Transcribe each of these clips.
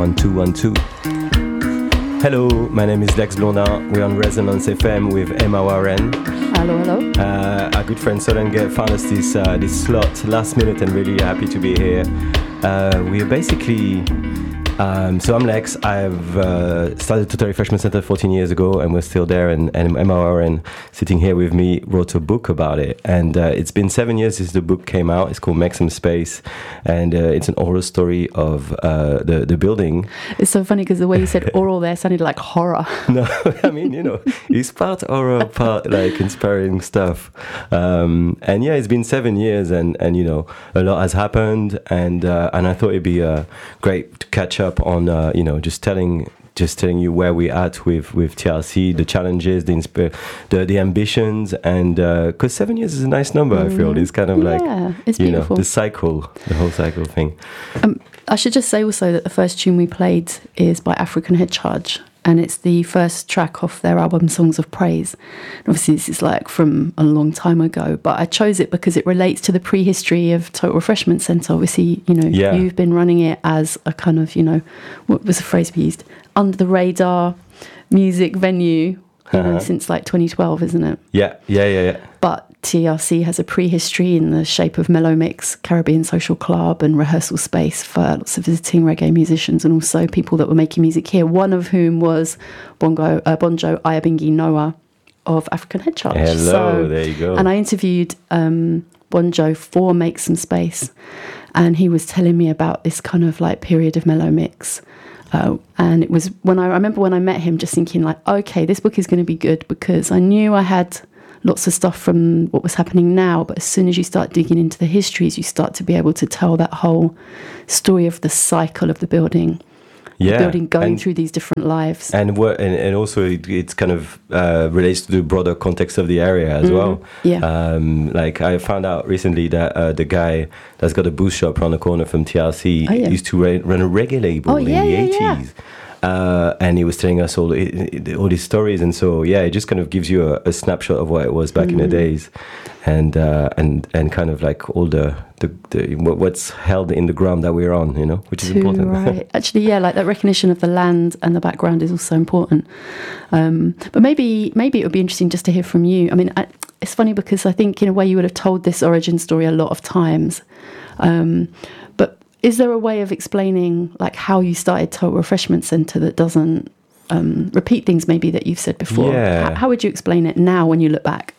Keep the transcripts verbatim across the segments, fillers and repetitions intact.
one two one two. Hello, my name is Lex Blondin. We're on Resonance F M with Emma Warren. Hello, hello. Uh, our good friend Solange found us this uh, this slot last minute, and really happy to be here. Uh, we are basically. Um, so I'm Lex. I've uh, started Total Refreshment Center fourteen years ago, and we're still there. And, and Emma Warren, sitting here with me, wrote a book about it. And uh, it's been seven years since the book came out. It's called Make Some Space, and uh, it's an oral story of uh, the the building. It's so funny because the way you said oral there sounded like horror. No, I mean, you know, it's part horror, part like inspiring stuff. Um, and yeah, it's been seven years, and, and you know, a lot has happened. And uh, and I thought it'd be uh, great to catch up on uh, you know just telling just telling you where we're at with with T R C, the challenges, the insp- the, the ambitions, and because uh, seven years is a nice number. Mm. I feel it's kind of yeah, like it's you beautiful. know the cycle, the whole cycle thing. Um, I should just say also that the first tune we played is by African Head Charge, and it's the first track off their album Songs of Praise. And obviously this is like from a long time ago, but I chose it because it relates to the prehistory of Total Refreshment Center. Obviously, you know, yeah. you've been running it as a kind of, you know, what was the phrase we used? Under the radar music venue, you uh-huh. know, since like twenty twelve, isn't it? Yeah, yeah, yeah, yeah. But T R C has a prehistory in the shape of Mellow Mix, Caribbean Social Club, and rehearsal space for lots of visiting reggae musicians and also people that were making music here, one of whom was Bongo, uh, Bonjo Ayabingi Noah of African Head Charge. Hello, so, there you go. And I interviewed um, Bonjo for Make Some Space, and he was telling me about this kind of like period of Mellow Mix. Uh, and it was when I, I remember when I met him just thinking like, okay, this book is going to be good because I knew I had lots of stuff from what was happening now, but as soon as you start digging into the histories, you start to be able to tell that whole story of the cycle of the building, yeah, the building going and, through these different lives. And what, and, and also it, it's kind of uh, relates to the broader context of the area as mm-hmm. well. Yeah. Um, like I found out recently that uh, the guy that's got a booth shop around the corner from T R C oh, yeah. used to ra- run a reggae label oh, in yeah, the yeah, eighties. Yeah. Uh, and he was telling us all all these stories, and so yeah, it just kind of gives you a, a snapshot of what it was back mm. in the days, and uh, and and kind of like all the, the, the what's held in the ground that we're on, you know, which is Too important. Right, actually, yeah, like that recognition of the land and the background is also important. Um, but maybe maybe it would be interesting just to hear from you. I mean, I, it's funny because I think in a way you would have told this origin story a lot of times. Um, but is there a way of explaining like how you started Total Refreshment Center that doesn't um, repeat things maybe that you've said before? Yeah. How, how would you explain it now when you look back?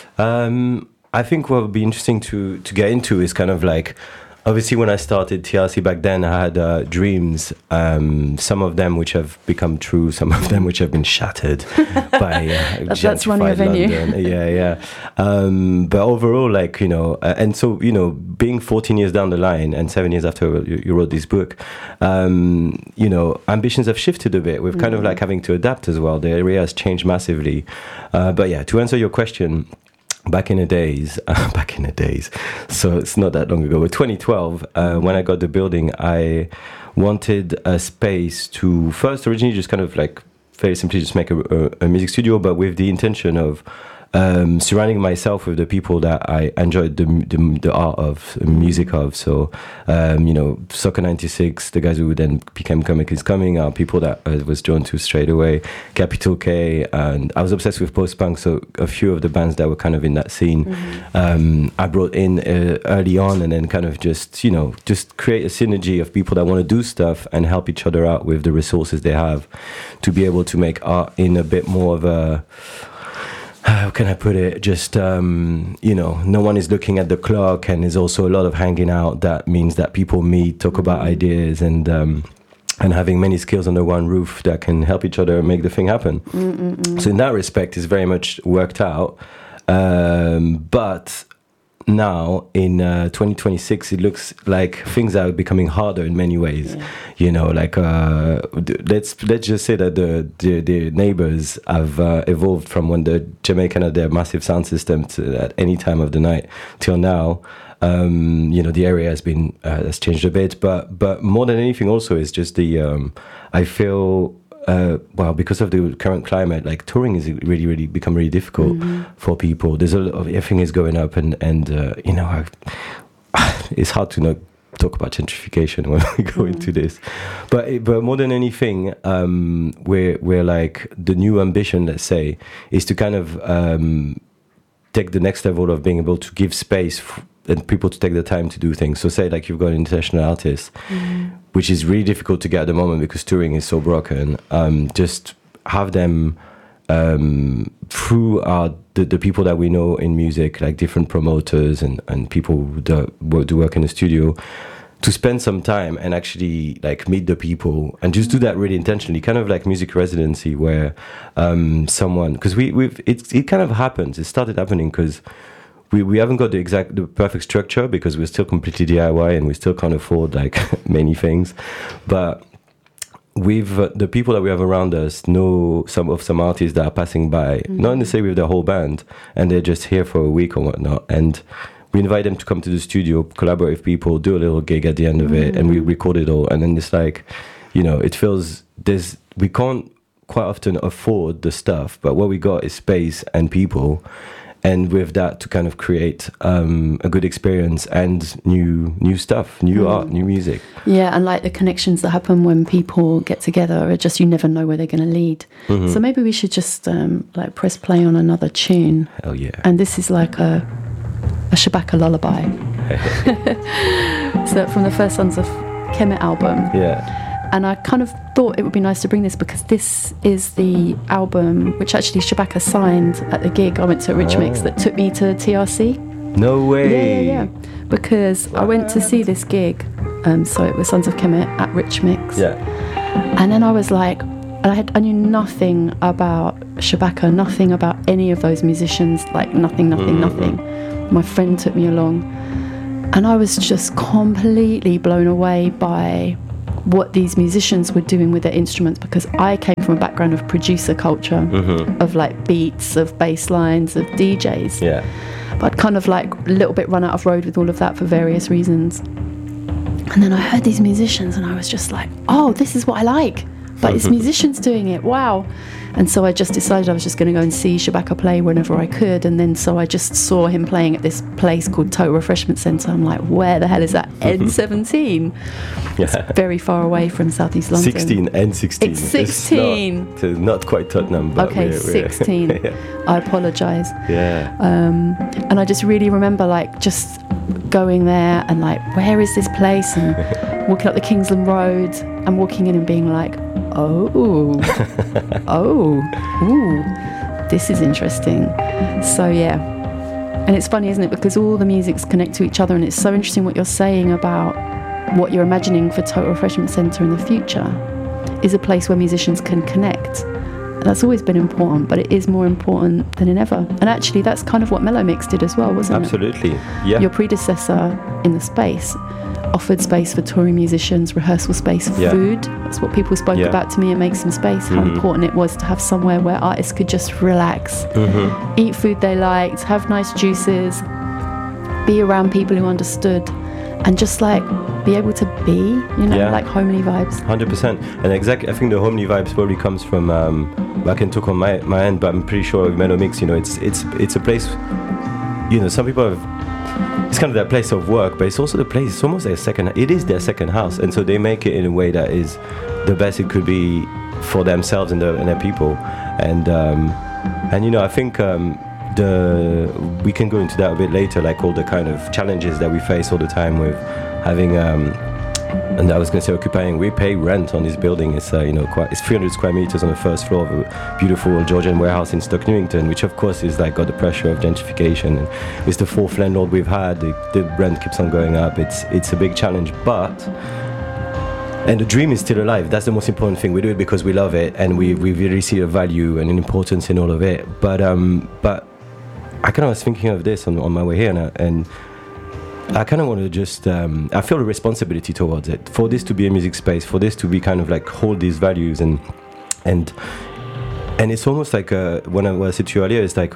Um, I think what would be interesting to, to get into is kind of like, obviously when I started T R C back then, I had uh, dreams, um, some of them which have become true, some of them which have been shattered by uh, that's, that's running a venue. London. Yeah, yeah. Um, but overall, like, you know, uh, and so, you know, being fourteen years down the line and seven years after you, you wrote this book, um, you know, ambitions have shifted a bit. We're kind mm-hmm. of like having to adapt as well. The area has changed massively. Uh, but yeah, to answer your question, Back in the days, uh, back in the days, so it's not that long ago, but twenty twelve, uh, when I got the building, I wanted a space to first originally just kind of like very simply just make a, a, a music studio, but with the intention of um, surrounding myself with the people that I enjoyed the the, the art of, the music of. So, um, you know, Soccer ninety-six, the guys who then became Comic is Coming are people that I was drawn to straight away. Capital K, and I was obsessed with post-punk, so a few of the bands that were kind of in that scene, mm-hmm. um, I brought in uh, early on, and then kind of just, you know, just create a synergy of people that want to do stuff and help each other out with the resources they have to be able to make art in a bit more of a, how can I put it? Just, um, you know, no one is looking at the clock, and there's also a lot of hanging out. That means that people meet, talk about ideas, and um, and having many skills under one roof that can help each other make the thing happen. Mm-mm-mm. So in that respect, it's very much worked out. Um, but now in uh, twenty twenty-six, it looks like things are becoming harder in many ways. Yeah. You know, like uh, let's let's just say that the the, the neighbors have uh, evolved from when the Jamaican had their massive sound system to, at any time of the night till now. Um, you know, the area has been uh, has changed a bit, but but more than anything, also is just the um, I feel. Uh, well, because of the current climate, like touring is really, really become really difficult mm-hmm. for people. There's a lot of everything is going up, and and uh, you know, I, it's hard to not talk about gentrification when we go mm. into this, but it, but more than anything, um, we're we're like the new ambition, let's say, is to kind of um, take the next level of being able to give space f- and people to take the time to do things. So say like you've got an international artist, mm. which is really difficult to get at the moment because touring is so broken. Um, just have them um, through our the, the people that we know in music, like different promoters and, and people who do, do work in the studio, to spend some time and actually like meet the people and just do that really intentionally, kind of like music residency where um, someone, because we we've it it kind of happens. It started happening because we, we haven't got the exact the perfect structure because we're still completely D I Y and we still can't afford like many things, but with uh, the people that we have around us know some of some artists that are passing by, mm-hmm. not necessarily with their whole band, and they're just here for a week or whatnot, and we invite them to come to the studio, collaborate with people, do a little gig at the end of mm-hmm. it, and we record it all. And then it's like, you know, it feels there's we can't quite often afford the stuff, but what we got is space and people, and with that to kind of create um, a good experience and new new stuff, new mm. art, new music. Yeah, and like the connections that happen when people get together are just, you never know where they're going to lead. Mm-hmm. So maybe we should just um, like press play on another tune. Hell yeah. And this is like a a Shabaka lullaby. So from the first Sons of Kemet album. Yeah. And I kind of thought it would be nice to bring this because this is the album which actually Shabaka signed at the gig I went to at Rich Mix oh. that took me to T R C. No way. Yeah, yeah, yeah. Because what? I went to see this gig, um, so it was Sons of Kemet at Rich Mix. Yeah. And then I was like, I had I knew nothing about Shabaka, nothing about any of those musicians, like nothing, nothing, mm-hmm. nothing. My friend took me along, and I was just completely blown away by what these musicians were doing with their instruments, because I came from a background of producer culture, mm-hmm. of like beats, of bass lines, of D Js. Yeah. But I'd kind of like a little bit run out of road with all of that for various reasons. And then I heard these musicians and I was just like, oh, this is what I like. But it's musicians doing it, wow. And so I just decided I was just going to go and see Shabaka play whenever I could. And then so I just saw him playing at this place called Total Refreshment Centre. I'm like, where the hell is that? N seventeen. Yeah. It's very far away from Southeast London. sixteen, N sixteen. It's sixteen. It's not, it's not quite Tottenham, but okay, we're, we're sixteen. Yeah. I apologise. Yeah. Um, and I just really remember like just going there and like, where is this place? And walking up the Kingsland Road and walking in and being like, oh, oh, ooh, this is interesting. So yeah, and it's funny, isn't it, because all the musics connect to each other, and it's so interesting what you're saying about what you're imagining for Total Refreshment Centre in the future is a place where musicians can connect. And that's always been important, but it is more important than ever. And actually that's kind of what Mellow Mix did as well, wasn't Absolutely. it? Absolutely, yeah. Your predecessor in the space offered space for touring musicians, rehearsal space, yeah. food. That's what people spoke yeah. about to me at Make Some Space, how mm-hmm. important it was to have somewhere where artists could just relax, mm-hmm. eat food they liked, have nice juices, be around people who understood, and just like be able to be, you know, yeah. like homely vibes. one hundred percent. And exactly, I think the homely vibes probably comes from, um, I can talk on my, my end, but I'm pretty sure with Mellow Mix, you know, it's it's it's a place, you know, some people have, it's kind of their place of work, but it's also the place, it's almost their second, it is their second house. And so they make it in a way that is the best it could be for themselves and, the, and their people. And, um, and you know, I think um, the we can go into that a bit later, like all the kind of challenges that we face all the time with having, um, and I was going to say occupying, we pay rent on this building. It's, uh, you know, quite, it's three hundred square meters on the first floor of a beautiful Georgian warehouse in Stoke Newington, which of course is like got the pressure of gentrification. And it's the fourth landlord we've had. The, the rent keeps on going up. It's it's a big challenge, but, and the dream is still alive. That's the most important thing. We do it because we love it, and we, we really see a value and an importance in all of it. But um, but I kind of was thinking of this on, on my way here, and, uh, and I kind of want to just, um, I feel a responsibility towards it, for this to be a music space, for this to be kind of like hold these values, and and and it's almost like, uh, when I was to you earlier, it's like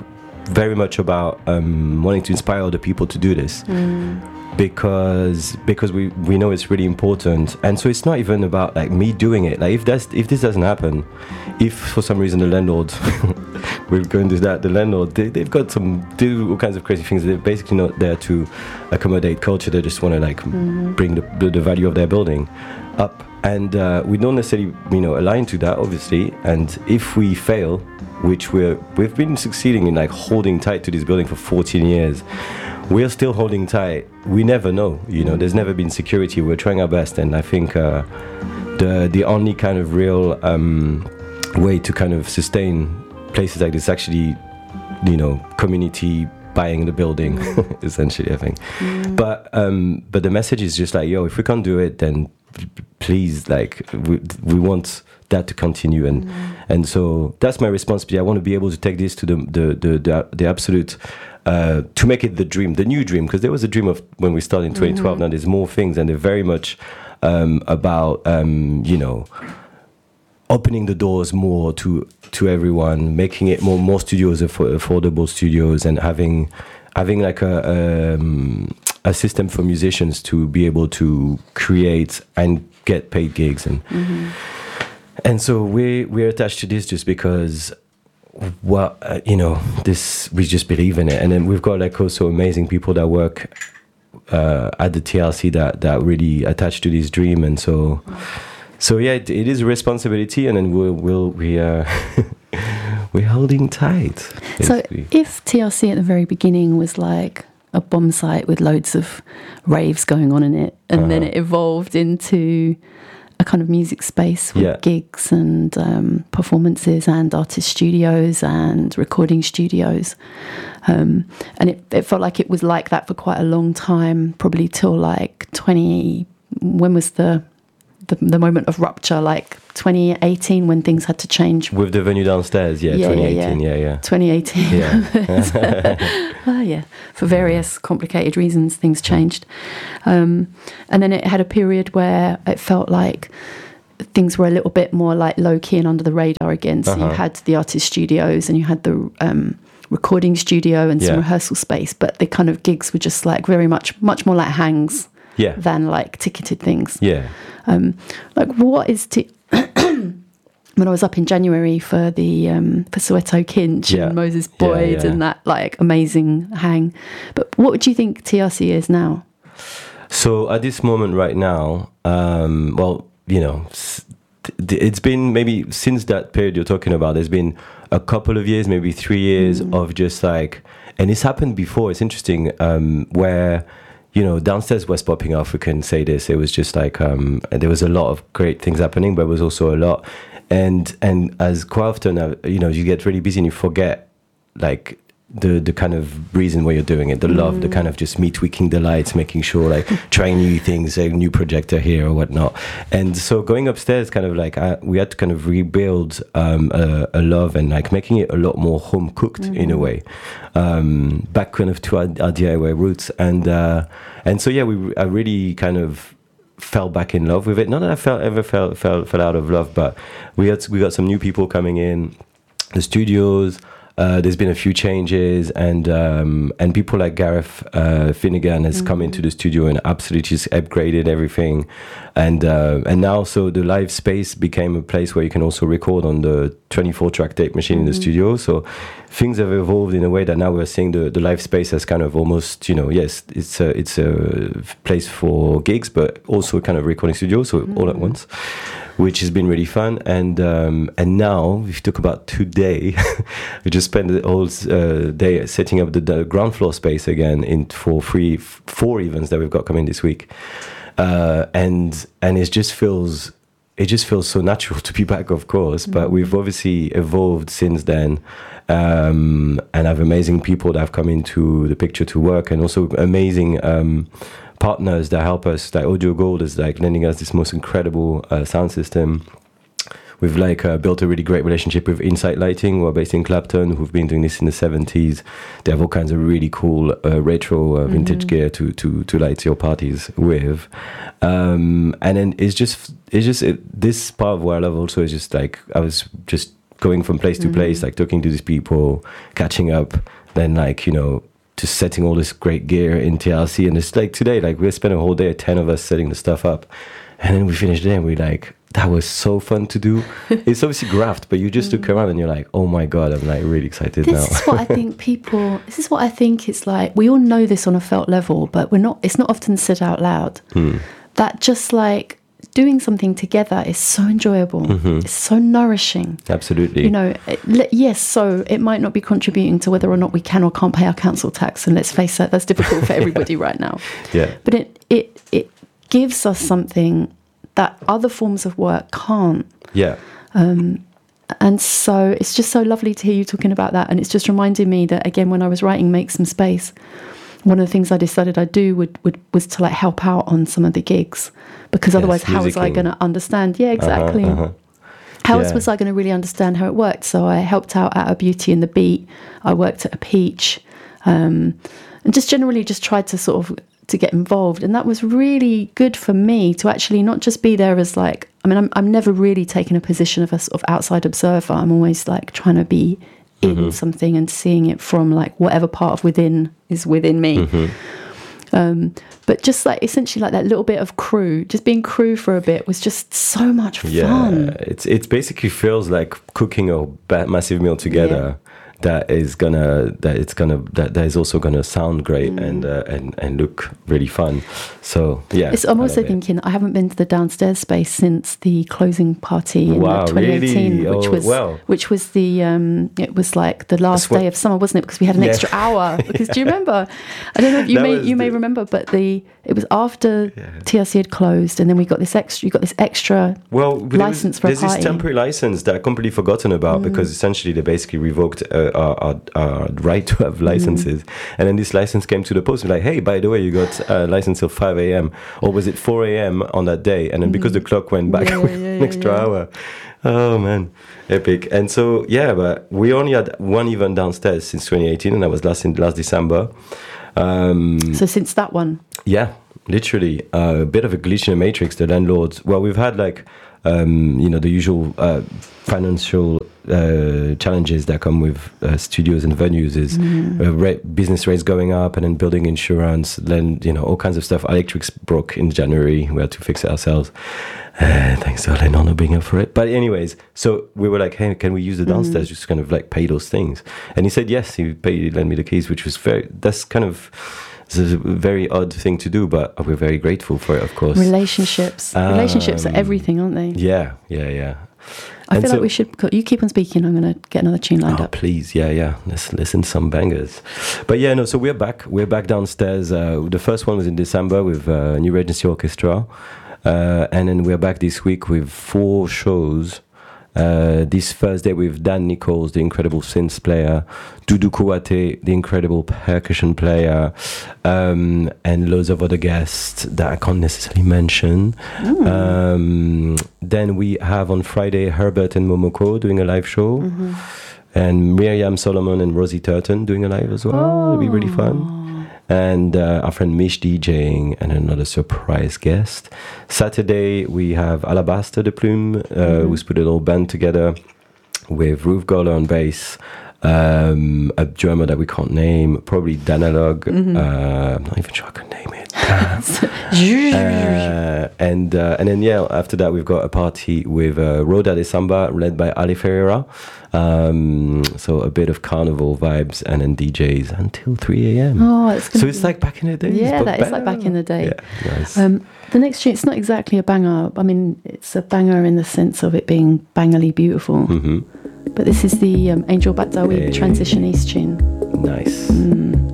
very much about um, wanting to inspire other people to do this. Mm. because because we we know it's really important. And so it's not even about like me doing it. Like if that's if this doesn't happen, if for some reason the landlord we're going to that the landlord they, they've got some do all kinds of crazy things. They're basically not there to accommodate culture. They just want to like mm-hmm. bring the, the the value of their building up, and uh, we don't necessarily you know align to that, obviously. And if we fail, which we're we've been succeeding in like holding tight to this building for fourteen years, we're still holding tight. We never know, you know. There's never been security. We're trying our best, and I think uh, the the only kind of real um, way to kind of sustain places like this actually, you know, community buying the building, essentially, I think. Mm. But um, but the message is just like, yo, if we can't do it, then please, like, we we want that to continue, and mm. and so that's my responsibility. I want to be able to take this to the the the the, the absolute. Uh, to make it the dream, the new dream, because there was a dream of when we started in twenty twelve. Mm-hmm. Now there's more things, and they're very much um, about um, you know opening the doors more to to everyone, making it more more studios, affordable studios, and having having like a um, a system for musicians to be able to create and get paid gigs, and mm-hmm. and so we we're attached to this just because. Well, uh, you know, this we just believe in it, and then we've got like also amazing people that work uh, at the T L C that that really attached to this dream, and so, so yeah, it, it is a responsibility, and then we'll we'll we uh, we're holding tight. Basically. So, if T L C at the very beginning was like a bomb site with loads of raves going on in it, and uh-huh. then it evolved into a kind of music space with yeah. gigs and um, performances and artist studios and recording studios. Um, and it, it felt like it was like that for quite a long time, probably till like twenty, when was the, the, the moment of rupture, like twenty eighteen, when things had to change. With the venue downstairs, yeah, yeah twenty eighteen, yeah, yeah. yeah. twenty eighteen. Yeah. Well, yeah, for various complicated reasons, things changed. Um, and then it had a period where it felt like things were a little bit more like low-key and under the radar again. So uh-huh. you had the artist studios and you had the um, recording studio and some yeah. rehearsal space, but the kind of gigs were just like very much, much more like hangs yeah. than like ticketed things. Yeah. Um, like what is... T- when I was up in January for the um, for Soweto Kinch yeah. and Moses Boyd yeah, yeah. and that like amazing hang. But what would you think T R C is now? So at this moment right now, um, well, you know, it's been maybe since that period you're talking about, there's been a couple of years, maybe three years mm. of just like, and it's happened before, it's interesting, um, where, you know, downstairs West Popping Off, we can say this, it was just like, um, there was a lot of great things happening, but there was also a lot. And and as quite often, uh, you know, you get really busy and you forget, like, the the kind of reason why you're doing it, the mm. love, the kind of just me tweaking the lights, making sure, like, trying new things, a new projector here or whatnot. And so going upstairs, kind of like, I, we had to kind of rebuild um, a, a love and, like, making it a lot more home-cooked mm. in a way, um, back kind of to our, our D I Y roots. And, uh, and so, yeah, we I really kind of... fell back in love with it. Not that I felt ever fell fell fell out of love, but we had we got some new people coming in the studios. Uh, there's been a few changes, and um, and people like Gareth uh, Finnegan has mm-hmm. come into the studio and absolutely just upgraded everything. And uh, and now, so the live space became a place where you can also record on the twenty-four track tape machine mm-hmm. in the studio. So things have evolved in a way that now we're seeing the, the live space as kind of almost, you know, yes, it's a, it's a place for gigs, but also kind of recording studio, so mm-hmm. all at once, which has been really fun. And um, and now, if you talk about today, we just spent the whole uh, day setting up the, the ground floor space again in for three, four events that we've got coming this week. Uh, and and it just feels it just feels so natural to be back, of course. Mm-hmm. But we've obviously evolved since then, um, and have amazing people that have come into the picture to work, and also amazing um, partners that help us. Like Audio Gold is like lending us this most incredible uh, sound system. We've like uh, built a really great relationship with Insight Lighting, who are based in Clapton, who've been doing this in the seventies. They have all kinds of really cool uh, retro uh, vintage mm-hmm. gear to, to to light your parties with. Um, and then it's just it's just it, this part of what I love also is just like I was just going from place to mm-hmm. place, like talking to these people, catching up, then like, you know, to setting all this great gear in T L C. And it's like today, like we spent a whole day, ten of us setting the stuff up. And then we finished there and we're like, that was so fun to do. It's obviously graft, but you just look around and you're like, oh my God, I'm like really excited this now. This is what I think people, this is what I think it's like, we all know this on a felt level, but we're not, it's not often said out loud. Hmm. That just like doing something together is so enjoyable. Mm-hmm. It's so nourishing. Absolutely. You know, it, yes, so it might not be contributing to whether or not we can or can't pay our council tax. And let's face it, that's difficult for everybody right now. Yeah. But it, it, it gives us something that other forms of work can't. Yeah. Um, and so it's just so lovely to hear you talking about that. And it's just reminding me that, again, when I was writing Make Some Space, one of the things I decided I'd do would, would was to like help out on some of the gigs, because otherwise yes, how was I going to understand? Yeah, exactly. Uh-huh, uh-huh. How yeah. else was I going to really understand how it worked? So I helped out at a Beauty and the Beat. I worked at a Peach, um, and just generally just tried to sort of to get involved. And that was really good for me to actually not just be there as like, I mean, I'm I'm never really taking a position of a sort of outside observer. I'm always like trying to be in mm-hmm. something and seeing it from like whatever part of within is within me. Mm-hmm. Um, but just like essentially like that little bit of crew, just being crew for a bit was just so much fun. Yeah, it's it basically feels like cooking a massive meal together. Yeah. That is gonna that it's gonna that, that is also gonna sound great mm. and uh, and and look really fun. So yeah, it's, I'm also thinking I haven't been to the downstairs space since the closing party in wow, twenty eighteen, really? which oh, was well. which was the um, it was like the last day of summer, wasn't it? Because we had an yeah. extra hour. Because do you remember? I don't know if you may you the, may remember, but the it was after yeah. T L C had closed, and then we got this extra. You got this extra well license was, for a there's party. This temporary license that I completely forgotten about mm. because essentially they basically revoked uh, our, our, our right to have licenses, mm. and then this license came to the post. Like, hey, by the way, you got a license till five a.m. or was it four a.m. on that day? And then mm. because the clock went back yeah, with yeah, an extra yeah. hour. Oh man, epic. And so yeah, but we only had one event downstairs since twenty eighteen, and that was last in last December. Um, so since that one, yeah, literally uh, a bit of a glitch in the matrix. The landlords. Well, we've had like um, you know the usual uh, financial uh, challenges that come with uh, studios and venues. Is mm. uh, ra- business rates going up, and then building insurance. Then you know all kinds of stuff. Electrics broke in January. We had to fix it ourselves. Uh, thanks to Lennon being up for it. But anyways, so we were like, hey, can we use the downstairs? Mm. Just kind of like pay those things. And he said yes. He paid, he lent me the keys, which was very. That's kind of. It's a very odd thing to do, but we're very grateful for it, of course. Relationships. Um, Relationships are everything, aren't they? Yeah, yeah, yeah. I and feel so, like we should... You keep on speaking. I'm going to get another tune lined oh, up. Please, yeah, yeah. Let's listen to some bangers. But yeah, no, so we're back. We're back downstairs. Uh, the first one was in December with uh, New Regency Orchestra. Uh, and then we're back this week with four shows. Uh, this Thursday with Dan Nichols, the incredible synth player, Dudu Kouate, the incredible percussion player, um, and loads of other guests that I can't necessarily mention. Um, then we have on Friday Herbert and Momoko doing a live show, mm-hmm. and Miriam Solomon and Rosie Turton doing a live as well. Oh. It'll be really fun. And uh, our friend Mish DJing and another surprise guest. Saturday we have Alabaster de Plume, uh, mm-hmm. who's put a little band together with Ruth Goller on bass, um, a drummer that we can't name, probably Danalog. Mm-hmm. Uh, I'm not even sure I can name it. uh, and uh, and then yeah, after that we've got a party with uh, Roda de Samba led by Ali Ferreira. Um, so a bit of carnival vibes, and then D Js until three a.m. Oh, it's so be... it's like back in the day. Yeah, that is like back in the day. Yeah, nice. Um, the next tune, it's not exactly a banger. I mean, it's a banger in the sense of it being bangily beautiful. Mm-hmm. But this is the um, Angel Badawi hey. Transition East tune. Nice. Mm.